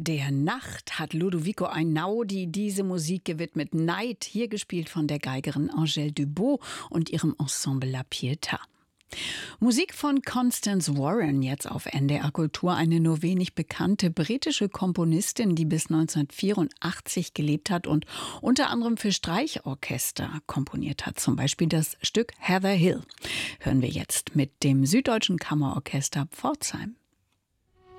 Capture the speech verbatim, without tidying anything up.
Der Nacht hat Ludovico Einaudi diese Musik gewidmet. Night, hier gespielt von der Geigerin Angèle Dubos und ihrem Ensemble La Pietà. Musik von Constance Warren, jetzt auf N D R Kultur, eine nur wenig bekannte britische Komponistin, die bis neunzehnhundertvierundachtzig gelebt hat und unter anderem für Streichorchester komponiert hat, zum Beispiel das Stück Heather Hill. Hören wir jetzt mit dem Süddeutschen Kammerorchester Pforzheim.